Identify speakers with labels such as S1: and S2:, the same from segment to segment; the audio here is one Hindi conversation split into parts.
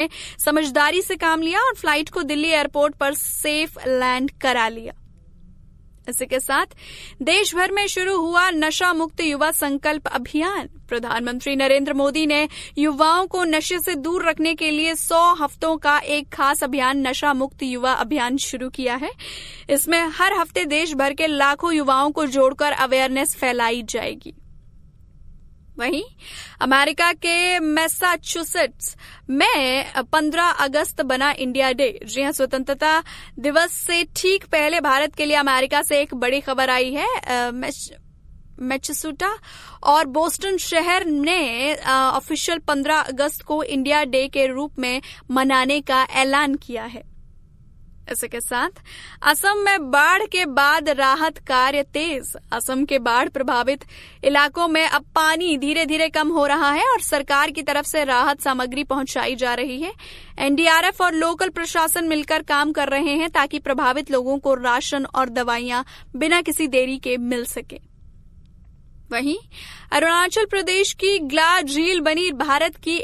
S1: ने समझदारी से काम लिया और फ्लाइट को दिल्ली एयरपोर्ट पर सेफ लैंड करा लिया। इसी के साथ देश भर में शुरू हुआ नशा मुक्त युवा संकल्प अभियान। प्रधानमंत्री नरेंद्र मोदी ने युवाओं को नशे से दूर रखने के लिए 100 हफ्तों का एक खास अभियान नशा मुक्त युवा अभियान शुरू किया है। इसमें हर हफ्ते देश भर के लाखों युवाओं को जोड़कर अवेयरनेस फैलाई जाएगी। वहीं अमेरिका के मैसाचुसेट्स में 15 अगस्त बना इंडिया डे। जी हां, स्वतंत्रता दिवस से ठीक पहले भारत के लिए अमेरिका से एक बड़ी खबर आई है। मैसाचुसेट्स और बोस्टन शहर ने ऑफिशियल 15 अगस्त को इंडिया डे के रूप में मनाने का ऐलान किया है। इसी के साथ असम में बाढ़ के बाद राहत कार्य तेज। असम के बाढ़ प्रभावित इलाकों में अब पानी धीरे धीरे कम हो रहा है और सरकार की तरफ से राहत सामग्री पहुंचाई जा रही है। एनडीआरएफ और लोकल प्रशासन मिलकर काम कर रहे हैं ताकि प्रभावित लोगों को राशन और दवाइयां बिना किसी देरी के मिल सके। वहीं अरुणाचल प्रदेश की ग्ला झील बनी भारत की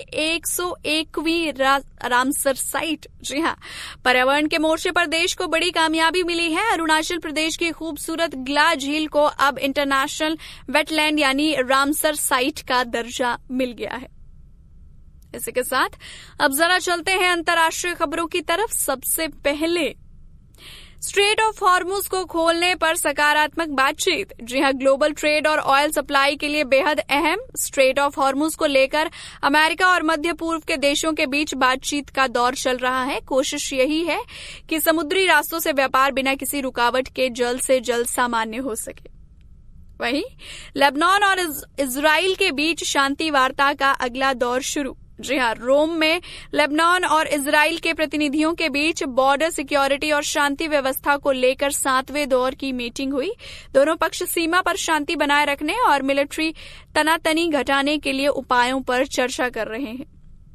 S1: 101वीं रामसर साइट। जी हां, पर्यावरण के मोर्चे पर देश को बड़ी कामयाबी मिली है। अरुणाचल प्रदेश की खूबसूरत ग्ला झील को अब इंटरनेशनल वेटलैंड यानी रामसर साइट का दर्जा मिल गया है। इसी के साथ अब जरा चलते हैं अंतर्राष्ट्रीय खबरों की तरफ। सबसे पहले स्ट्रेट ऑफ हॉर्मुज को खोलने पर सकारात्मक बातचीत। जी हां, ग्लोबल ट्रेड और ऑयल सप्लाई के लिए बेहद अहम स्ट्रेट ऑफ हॉर्मुज को लेकर अमेरिका और मध्य पूर्व के देशों के बीच बातचीत का दौर चल रहा है। कोशिश यही है कि समुद्री रास्तों से व्यापार बिना किसी रुकावट के जल्द से जल्द सामान्य हो सके। वहीं लेबनान और इजराइल के बीच शांति वार्ता का अगला दौर शुरू। जी हां, रोम में लेबनान और इजराइल के प्रतिनिधियों के बीच बॉर्डर सिक्योरिटी और शांति व्यवस्था को लेकर 7वें दौर की मीटिंग हुई। दोनों पक्ष सीमा पर शांति बनाए रखने और मिलिट्री तनातनी घटाने के लिए उपायों पर चर्चा कर रहे हैं।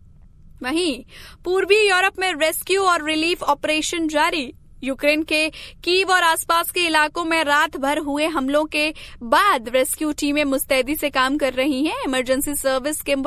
S1: वहीं पूर्वी यूरोप में रेस्क्यू और रिलीफ ऑपरेशन जारी। यूक्रेन के कीव और आसपास के इलाकों में रात भर हुए हमलों के बाद रेस्क्यू टीमें मुस्तैदी से काम कर रही हैं। इमरजेंसी सर्विस के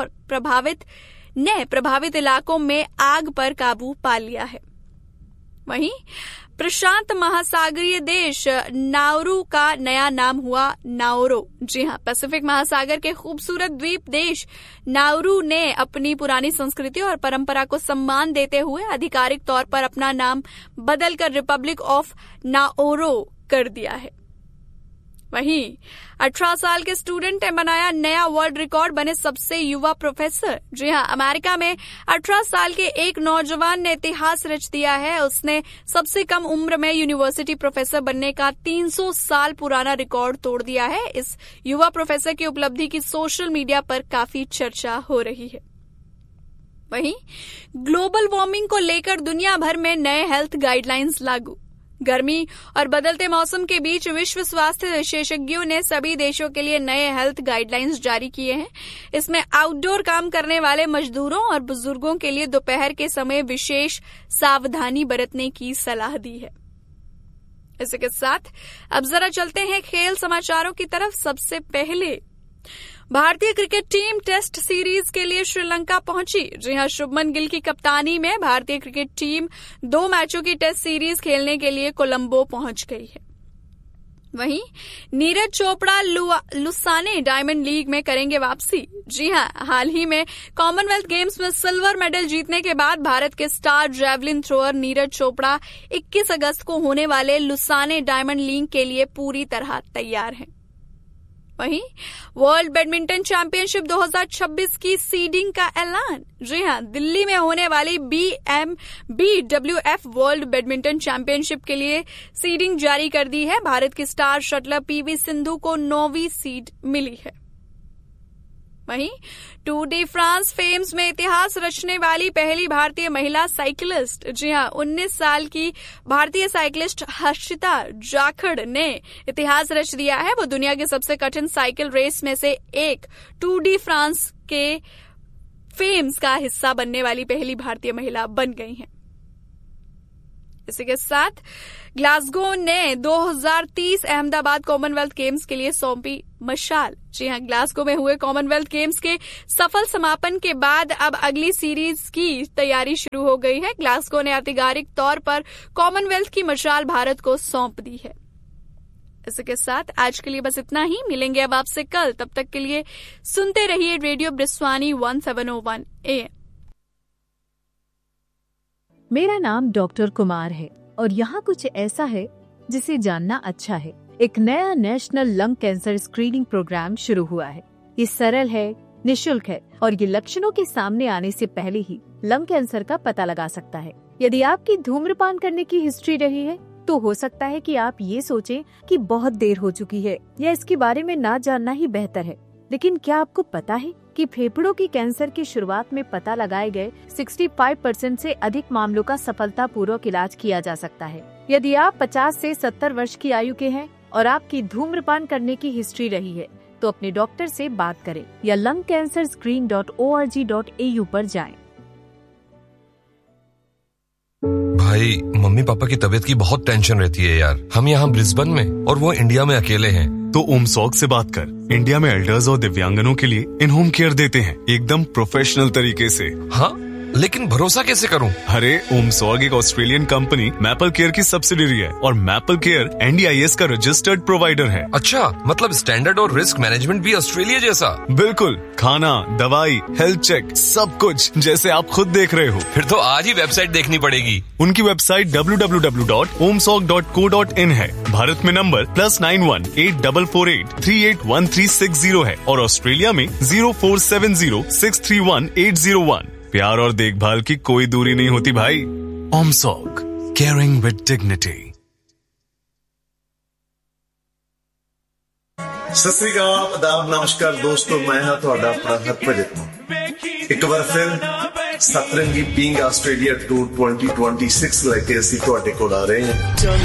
S1: प्रभावित इलाकों में आग पर काबू पा लिया है। वहीं प्रशांत महासागरीय देश नाउरू का नया नाम हुआ नाउरो। जी हां, पैसिफिक महासागर के खूबसूरत द्वीप देश नाउरू ने अपनी पुरानी संस्कृति और परंपरा को सम्मान देते हुए आधिकारिक तौर पर अपना नाम बदलकर रिपब्लिक ऑफ नाउरो कर दिया है। वहीं 18 साल के स्टूडेंट ने बनाया नया वर्ल्ड रिकॉर्ड, बने सबसे युवा प्रोफेसर। जी हां, अमेरिका में 18 साल के एक नौजवान ने इतिहास रच दिया है। उसने सबसे कम उम्र में यूनिवर्सिटी प्रोफेसर बनने का 300 साल पुराना रिकॉर्ड तोड़ दिया है। इस युवा प्रोफेसर की उपलब्धि की सोशल मीडिया पर काफी चर्चा हो रही है। वहीं ग्लोबल वार्मिंग को लेकर दुनिया भर में नए हेल्थ गाइडलाइंस लागू। गर्मी और बदलते मौसम के बीच विश्व स्वास्थ्य विशेषज्ञों ने सभी देशों के लिए नए हेल्थ गाइडलाइंस जारी किए हैं। इसमें आउटडोर काम करने वाले मजदूरों और बुजुर्गों के लिए दोपहर के समय विशेष सावधानी बरतने की सलाह दी है। इसी के साथ अब जरा चलते हैं खेल समाचारों की तरफ। सबसे पहले भारतीय क्रिकेट टीम टेस्ट सीरीज के लिए श्रीलंका पहुंची। जी हां, शुभमन गिल की कप्तानी में भारतीय क्रिकेट टीम 2 मैचों की टेस्ट सीरीज खेलने के लिए कोलंबो पहुंच गई है। वहीं Neeraj Chopra Lausanne diamond league में करेंगे वापसी। जी हां, हाल ही में कॉमनवेल्थ गेम्स में सिल्वर मेडल जीतने के बाद भारत के star javelin thrower Neeraj Chopra 21 अगस्त को होने वाले लुसाने डायमंड लीग के लिए पूरी तरह तैयार हैं। वहीं वर्ल्ड बैडमिंटन चैंपियनशिप 2026 की सीडिंग का ऐलान। जी हां, दिल्ली में होने वाली BWF वर्ल्ड बैडमिंटन चैंपियनशिप के लिए सीडिंग जारी कर दी है। भारत की स्टार शटलर PV सिंधु को 9वीं सीड मिली है। वहीं टूर डी फ्रांस फेम्स में इतिहास रचने वाली पहली भारतीय महिला साइकिलिस्ट। जी हां, 19 साल की भारतीय साइकिलिस्ट हर्षिता जाखड़ ने इतिहास रच दिया है। वो दुनिया के सबसे कठिन साइकिल रेस में से एक टूर डी फ्रांस के फेम्स का हिस्सा बनने वाली पहली भारतीय महिला बन गई हैं। इसी के साथ ग्लासगो ने 2030 अहमदाबाद कॉमनवेल्थ गेम्स के लिए सौंपी मशाल। जी हां, ग्लासगो में हुए कॉमनवेल्थ गेम्स के सफल समापन के बाद अब अगली सीरीज की तैयारी शुरू हो गई है। ग्लासगो ने आधिकारिक तौर पर कॉमनवेल्थ की मशाल भारत को सौंप दी है। इसी के साथ आज के लिए बस इतना ही। मिलेंगे अब आपसे कल, तब तक के लिए सुनते रहिए रेडियो ब्रिस्वानी 1701 AM।
S2: मेरा नाम डॉक्टर कुमार है और यहाँ कुछ ऐसा है जिसे जानना अच्छा है। एक नया national lung cancer screening programme शुरू हुआ है। ये सरल है, निशुल्क है और ये लक्षणों के सामने आने से पहले ही लंग कैंसर का पता लगा सकता है। यदि आपकी धूम्रपान करने की हिस्ट्री रही है तो हो सकता है कि आप ये सोचें कि बहुत देर हो चुकी है या इसके बारे में ना जानना ही बेहतर है। लेकिन क्या आपको पता है कि फेफड़ों की कैंसर की शुरुआत में पता लगाए गए 65% से अधिक मामलों का सफलतापूर्वक इलाज किया जा सकता है। यदि आप 50 से 70 वर्ष की आयु के हैं और आपकी धूम्रपान करने की हिस्ट्री रही है तो अपने डॉक्टर से बात करें या lungcancerscreen.org.au पर जाएं।
S3: भाई, मम्मी पापा की तबीयत की बहुत टेंशन रहती है यार। हम यहाँ ब्रिस्बेन में और वो इंडिया में अकेले हैं।
S4: तो ओमसॉग से बात कर। इंडिया में एल्डर्स और दिव्यांगनों के लिए इन होम केयर देते हैं, एकदम प्रोफेशनल तरीके से।
S3: हाँ, लेकिन भरोसा कैसे करूं?
S4: अरे ओमसॉग एक ऑस्ट्रेलियन कंपनी मैपल केयर की सब्सिडियरी है और मैपल केयर NDIS का रजिस्टर्ड प्रोवाइडर है।
S3: अच्छा, मतलब स्टैंडर्ड और रिस्क मैनेजमेंट भी ऑस्ट्रेलिया जैसा?
S4: बिल्कुल, खाना, दवाई, हेल्थ चेक, सब कुछ जैसे आप खुद देख रहे हो।
S3: फिर तो आज ही वेबसाइट देखनी पड़ेगी।
S4: उनकी वेबसाइट www.omsog.co.in है। भारत में नंबर +91 8448 381360 है और ऑस्ट्रेलिया में 0470 631 801। प्यार और देखभाल की कोई दूरी नहीं होती भाई। ओमसॉग, केयरिंग विद डिग्निटी।
S5: सत श्री अकाल, आदाब, नमस्कार दोस्तों, मैं हां ਤੁਹਾਡਾ ਆਪਣਾ ਹਰਪ੍ਰੀਤ। ਇੱਕ ਵਾਰ ਫਿਰ ਸਤਰੰਗੀ ਪੀਂਗ ਆਸਟ੍ਰੇਲੀਆ ਟੂਰ 2026 ਲੈ ਕੇ ਅਸੀਂ ਤੁਹਾਡੇ ਕੋਲ ਆ ਰਹੇ ਹਾਂ।